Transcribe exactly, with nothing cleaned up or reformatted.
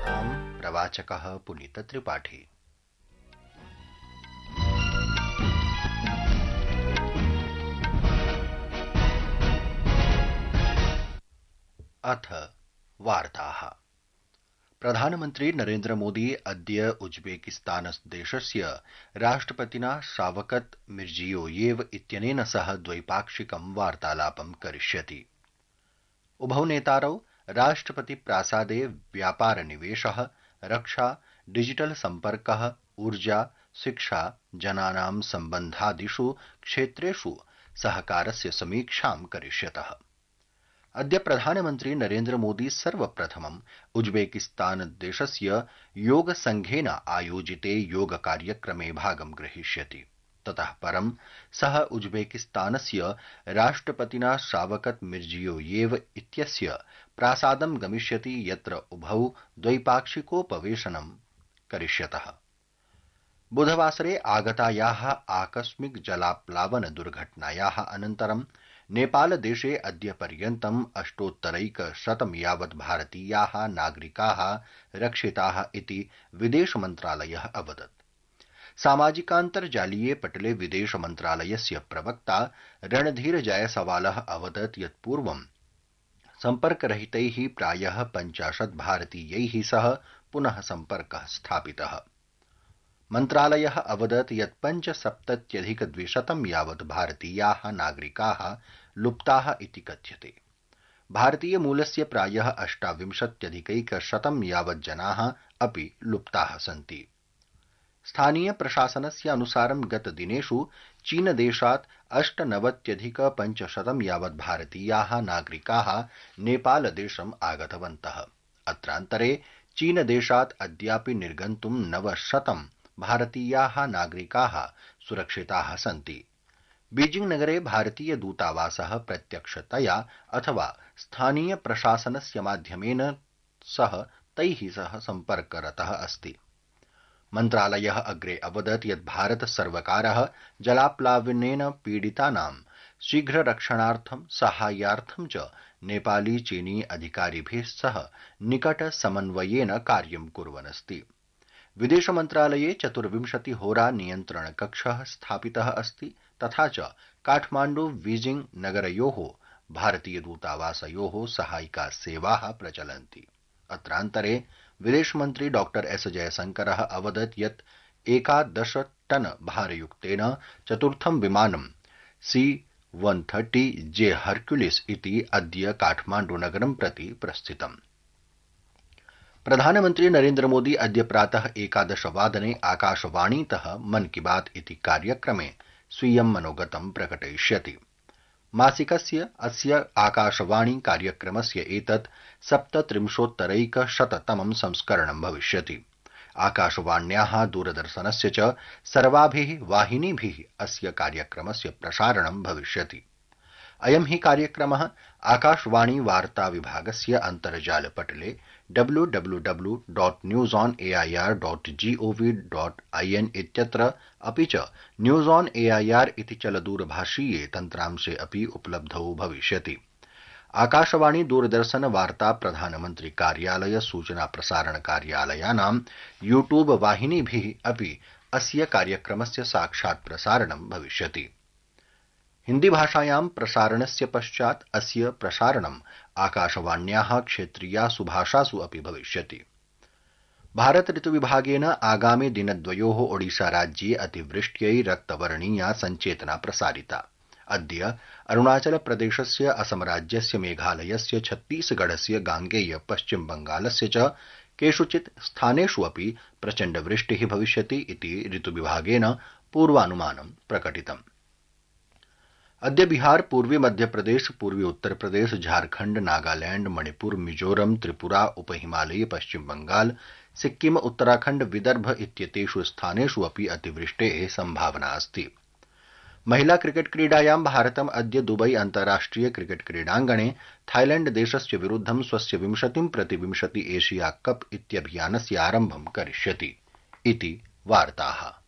वार्ताम् प्रवाचकः पुनीत त्रिपाठी। अथ वार्ताः। प्रधानमन्त्री नरेन्द्र मोदी अद्य उज्बेकिस्तान देशस्य राष्ट्रपतिना शावकत मिर्जियोयेव इत्यनेन सह द्वैपाक्षिकं वार्तालापं करिष्यति। उभौ नेतारौ राष्ट्रपति प्रासादे व्यापार निवेशः, रक्षा, डिजिटल सम्पर्कः, ऊर्जा, शिक्षा, जनानां सम्बन्धादिषु क्षेत्रेषु सहकारस्य समीक्षां करिष्यतः। अद्य प्रधानमन्त्री नरेन्द्र मोदी सर्वप्रथमम् उज्बेकिस्तान देशस्य योग संघेन आयोजिते योग कार्यक्रमे भागं ग्रहीष्यति। ततः परं सः उज्बेकिस्तानस्य राष्ट्रपतिना शावकत मिर्जियोयेव इत्यस्य प्रासादं गमिष्यति, यत्र उभौ द्वैपाक्षिकोपवेशनं करिष्यतः। बुधवासरे आगतायाः आकस्मिक जलाप्लावन दुर्घटनायाः अनन्तरं नेपालदेशे अद्य पर्यन्तम् अष्टोत्तरैकशतं यावत् भारतीयाः नागरिकाः रक्षिताः इति विदेशमन्त्रालयः अवदत्। सामाजिकान्तर्जालीये पटले विदेशमन्त्रालयस्य प्रवक्ता रणधीर जयसवालः अवदत् यत् पूर्वं सम्पर्करहितैः प्रायः पञ्चाशत् भारतीयैः सह पुनः सम्पर्कः स्थापितः। मन्त्रालयः अवदत् यत् पञ्चसप्तत्यधिकद्विशतं यावत् भारतीयाः नागरिकाः लुप्ताः इति कथ्यते। भारतीयमूलस्य प्रायः अष्टाविंशत्यधिकैकशतं यावत् जनाः अपि लुप्ताः सन्ति। स्थानीय प्रशासनस्य अनुसारं गतदिनेषु चीनदेशात् अष्टनवत्यधिक पञ्चशतं यावत् भारतीयाः नागरिकाः नेपालदेशम् आगतवन्तः। अत्रान्तरे चीनदेशात् अद्यापि निर्गन्तुं नवशतं भारतीयाः नागरिकाः सुरक्षिताः सन्ति। बीजिंग नगरे भारतीय दूतावासः प्रत्यक्षतया अथवा स्थानीय प्रशासनस्य माध्यमेन सह तैः सह सम्पर्करतः अस्ति। मन्त्रालयः अग्रे अवदत् यत् भारत सर्वकारः जलाप्लावनेन पीडितानां शीघ्ररक्षणार्थं साहाय्यार्थं च नेपाली चीनी अधिकारिभिः सह निकट समन्वयेन कार्यं कुर्वन् अस्ति। विदेश मन्त्रालये चतुर्विंशति होरा नियन्त्रण कक्षः स्थापितः अस्ति, तथा च काठमाण्डु बीजिंग नगरयोः भारतीय दूतावासयोः सहायिका सेवाः प्रचलन्ति। अत्रान्तरे विदेशमन्त्री डॉक्टर एस जयशंकरः अवदत् यत् एकादश टन भारयुक्तेन चतुर्थं विमानं सी वन थर्टी जे हर्क्युलिस इति अद्य काठमाण्डु नगरं प्रति प्रस्थितम्। प्रधानमन्त्री नरेन्द्र मोदी अद्य प्रातः एकादशवादने आकाशवाणीतः मन की बात इति कार्यक्रमे स्वीयं मनोगतं प्रकटयिष्यति। मासिकस्य अस्य आकाशवाणी कार्यक्रमस्य एतत् सप्तत्रिंशोत्तरैकशततमं संस्करणं भविष्यति। आकाशवाण्याः दूरदर्शनस्य च सर्वाभिः वाहिनीभिः अस्य कार्यक्रमस्य प्रसारणं भविष्यति। अयं हि कार्यक्रमः आकाशवाणी वार्ता विभागस्य अन्तर्जालपटले W W W dot news on AIR dot gov dot IN इत्यत्र अपि च न्यूज ऑन एआईआर इति चलदूरभाषीये तन्त्रांशे अपि उपलब्धौ भविष्यति। आकाशवाणी दूरदर्शन वार्ता प्रधानमन्त्री कार्यालय सूचना प्रसारण कार्यालयानां यूट्यूब वाहिनीभिः अपि अस्य कार्यक्रमस्य साक्षात् प्रसारणं भविष्यति। हिन्दी भाषायां प्रसारणस्य पश्चात् अस्य प्रसारणम् आकाशवाण्याः क्षेत्रीयासु भाषासु अपि भविष्यति। भारत ऋतुविभागेन आगामि दिनद्वयोः ओडिशा राज्ये अतिवृष्ट्यै रक्तवर्णीया सञ्चेतना प्रसारिता। अद्य अरुणाचल प्रदेशस्य असम राज्यस्य मेघालयस्य छत्तीसगढ़स्य गांगेय पश्चिम बंगालस्य च केषुचित् स्थानेषु अपि प्रचण्डवृष्टिः भविष्यति इति ऋतुविभागेन पूर्वानुमानं प्रकटितम्। अद्य बिहार, पूर्वी मध्यप्रदेश, पूर्वी उत्तर प्रदेश, झारखंड, नागालैंड, मणिपुर, मिजोरम, त्रिपुरा, उपहिमालय, पश्चिम बंगाल, सिक्किम, उत्तराखंड, विदर्भ इत्येतेषु स्थानेषु अपि अतिवृष्टेः संभावना अस्ति। महिला क्रिकेट क्रीडायां भारतम् अद्य दुबई अन्ताराष्ट्रिय क्रिकेट क्रीडाङ्गणे थाईलैंड देशस्य विरुद्धं स्वस्य विंशतिं प्रति विंशति एशिया कप इत्यभियानस्य आरम्भं करिष्यति इति वार्ताः।